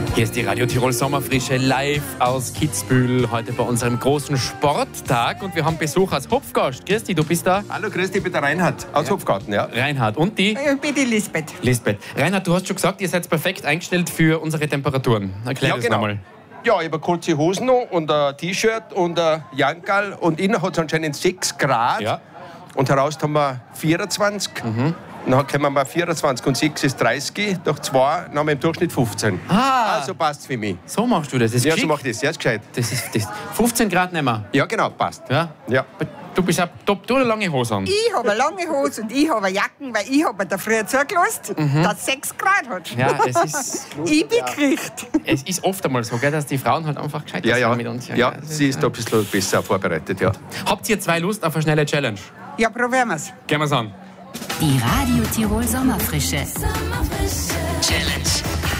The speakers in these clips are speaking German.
Hier ist die Radio Tirol Sommerfrische live aus Kitzbühel, heute bei unserem großen Sporttag. Und wir haben Besuch als Hopfgast. Grüß dich, du bist da? Hallo, grüß dich, ich bin der Reinhard aus Hopfgarten. Ja. Reinhard. Und die? Ich bin die Lisbeth. Lisbeth. Reinhard, du hast schon gesagt, ihr seid perfekt eingestellt für unsere Temperaturen. Erklär das nochmal. Ja, ich habe kurze Hosen noch und ein T-Shirt und ein Jankerl. Und innen hat es anscheinend 6 Grad. Ja. Und heraus haben wir 24. Dann kommen wir 24 und 6 ist 30. Durch 2 dann haben wir im Durchschnitt 15. Also passt für mich. So machst du das. Das ist Ja, so geschickt. mache ich das. Ja, ist gescheit. Das ist 15 Grad nicht mehr. Ja, genau, passt. Ja? Ja. Du bist auch top, du hast eine lange Hose an. Ich habe eine lange Hose und ich habe eine Jacken, weil ich habe da früher zugelassen, dass es 6 Grad hat. Ja, Ich bin gekriegt. es ist oft einmal so, gell, dass die Frauen halt einfach gescheit sind mit uns. Ja, sie ist da ein bisschen besser vorbereitet, ja. Habt ihr 2 Lust auf eine schnelle Challenge? Ja, probieren wir's. Gehen wir's an. Die Radio Tirol Sommerfrische. Challenge.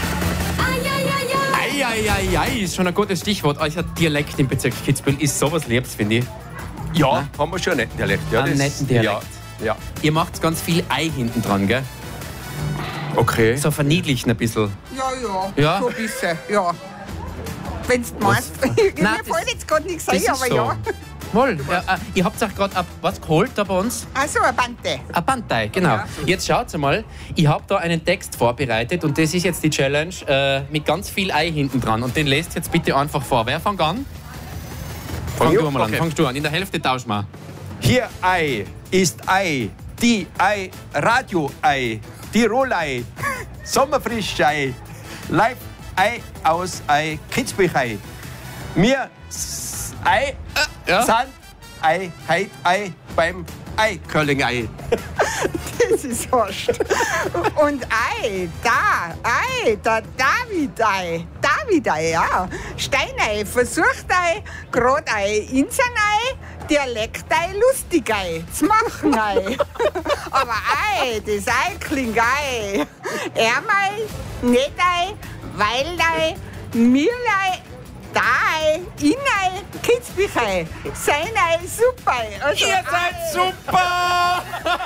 Eieiei, ist schon ein gutes Stichwort. Euer Dialekt im Bezirk Kitzbühel ist sowas Liebes, finde ich. Ja, haben wir schon einen netten Dialekt. Ja, Einen netten Dialekt. Ja. Ihr macht ganz viel Ei hinten dran, gell? Okay. So verniedlichen ein bisschen. Ja, Ja? so ein bisschen, ja. Wenn's du meinst. Nein, Mir fällt jetzt gerade nichts Das ein, ist aber so. ja. Wohl. Ja, ihr habt euch gerade was geholt da bei uns? Also eine Bante. Ein Bandei, genau. Ja. Jetzt schaut mal, ich habe da einen Text vorbereitet und das ist jetzt die Challenge mit ganz viel Ei hinten dran. Und den lest jetzt bitte einfach vor. Wer fängt an? Fang du mal an, Okay. fangst du an. In der Hälfte tauschen wir. Hier Ei ist Ei, die Ei, Radio-Ei, Tirol-Ei, Sommerfrisch-Ei, Live-Ei aus Ei, Kitzbühel-Ei. Wir Ei Ja. sind Ei, heit Ei beim Ei-Curling-Ei. Das ist wurscht. Und Ei, der David-Ei. David-Ei, ja. Steinei, Versuchtei, Grotei, Insenei, Dialektei, Lustigei, Zmachenei. Aber Ei, das Ei-Klingei. Ärmei, Netei, Weildei, Mirlei, Dai, Inei, Kitzbüchei, Seinei, Supei. Also Ihr seid super!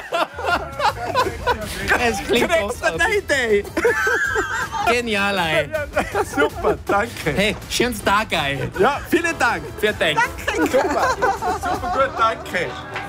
Es klingt großartig. Idee. Genial, Ei. Super, danke. Hey, schönes Tag, Ei. Ja, vielen Dank. Vielen Dank. Super, super gut, danke.